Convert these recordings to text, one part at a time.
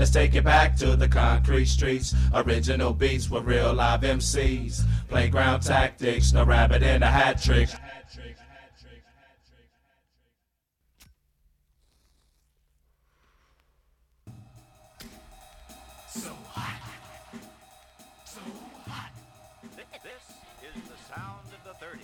Let's take it back to the concrete streets. Original beats with real live MCs. Playground tactics, no rabbit in a hat trick. So hot. So hot. This is the sound of the 30s.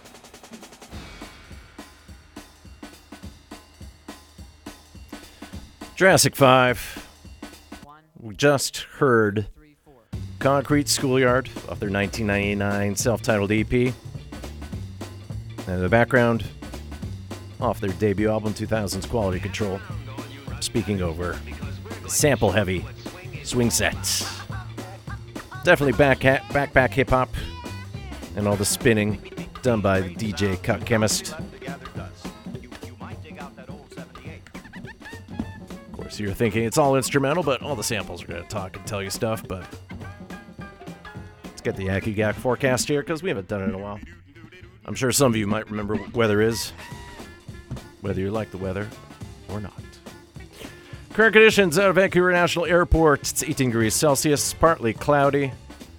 Jurassic 5. We just heard Concrete Schoolyard off their 1999 self-titled EP. And in the background, off their debut album, 2000's Quality Control. Speaking over sample-heavy swing sets. Definitely backpack hip-hop and all the spinning done by the DJ Cut Chemist. So you're thinking it's all instrumental, but all the samples are going to talk and tell you stuff. But let's get the Yakky Yak forecast here, because we haven't done it in a while. I'm sure some of you might remember what weather is, whether you like the weather or not. Current conditions out of Vancouver National Airport. It's 18 degrees Celsius, partly cloudy.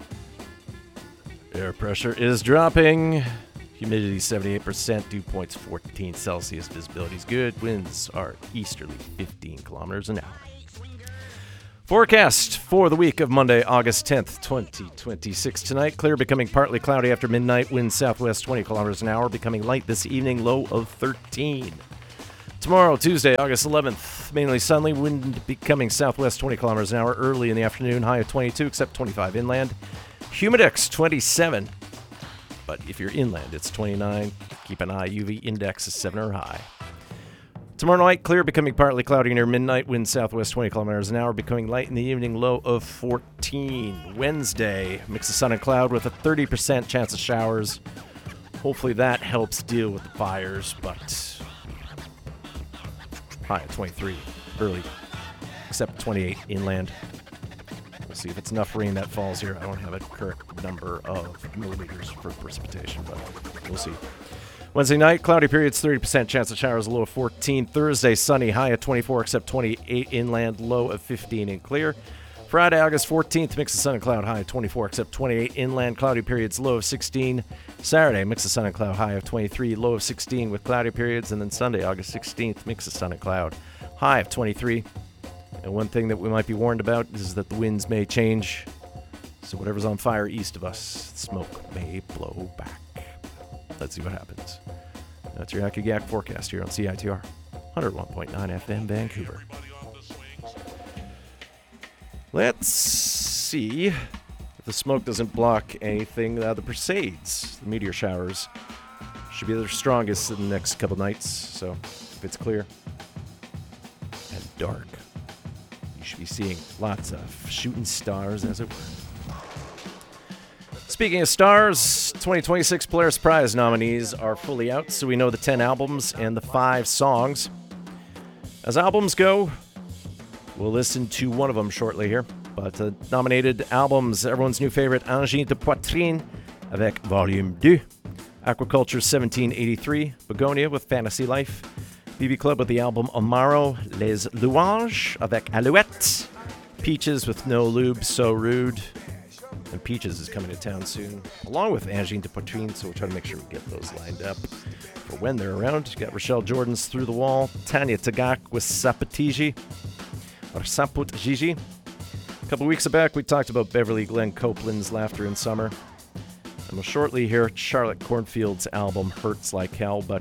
Air pressure is dropping. Humidity 78%, dew points 14 Celsius, visibility is good. Winds are easterly 15 kilometers an hour. Forecast for the week of Monday, August 10th, 2026. Tonight, clear, becoming partly cloudy after midnight. Winds southwest 20 kilometers an hour, becoming light this evening, low of 13. Tomorrow, Tuesday, August 11th, mainly sunny. Wind becoming southwest 20 kilometers an hour early in the afternoon, high of 22, except 25 inland. Humidex 27. But if you're inland, it's 29. Keep an eye. UV index is 7 or high. Tomorrow night, clear, becoming partly cloudy near midnight. Wind southwest 20 kilometers an hour, becoming light in the evening, low of 14. Wednesday, mix of sun and cloud with a 30% chance of showers. Hopefully that helps deal with the fires, but high at 23 early, except 28 inland. We'll see if it's enough rain that falls here. I don't have a correct number of millimeters for precipitation, but we'll see. Wednesday night, cloudy periods, 30% chance of showers, a low of 14. Thursday, sunny, high at 24, except 28 inland, low of 15 and clear. Friday, August 14th, mix of sun and cloud, high of 24, except 28 inland, cloudy periods, low of 16. Saturday, mix of sun and cloud, high of 23, low of 16 with cloudy periods. And then Sunday, August 16th, mix of sun and cloud, high of 23. And one thing that we might be warned about is that the winds may change. So whatever's on fire east of us, smoke may blow back. Let's see what happens. That's your Yakky Yak forecast here on CITR 101.9 FM Vancouver. Let's see if the smoke doesn't block anything. The Perseids, the meteor showers, should be their strongest in the next couple nights. So if it's clear and dark, be seeing lots of shooting stars, as it were. Speaking of stars, 2026 Polaris Prize nominees are fully out, so we know the 10 albums and the 5 songs. As albums go, we'll listen to one of them shortly here. But nominated albums, everyone's new favorite, Angine de Poitrine avec Volume 2, Aquaculture 1783, Begonia with Fantasy Life, BB Club with the album Amaro, Les Louanges avec Alouette, Peaches with No Lube, So Rude, and Peaches is coming to town soon, along with Angine de Poitrine, so we'll try to make sure we get those lined up for when they're around. You got Rochelle Jordan's Through the Wall, Tanya Tagak with Saput Gigi. A couple weeks back, we talked about Beverly Glenn Copeland's Laughter in Summer, and we'll shortly hear Charlotte Cornfield's album Hurts Like Hell, but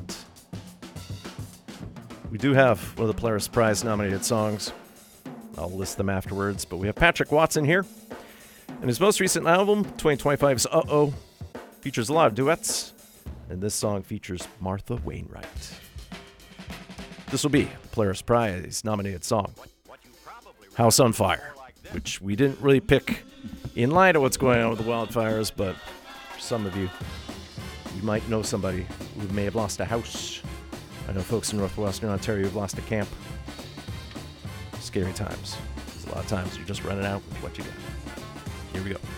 we do have one of the Polaris Prize nominated songs. I'll list them afterwards, but we have Patrick Watson here. And his most recent album, 2025's Uh-Oh, features a lot of duets. And this song features Martha Wainwright. This will be the Polaris Prize nominated song, House on Fire, which we didn't really pick in light of what's going on with the wildfires, but for some of you, you might know somebody who may have lost a house. I know folks in northwestern Ontario have lost a camp. Scary times. There's a lot of times you're just running out with what you got. Here we go.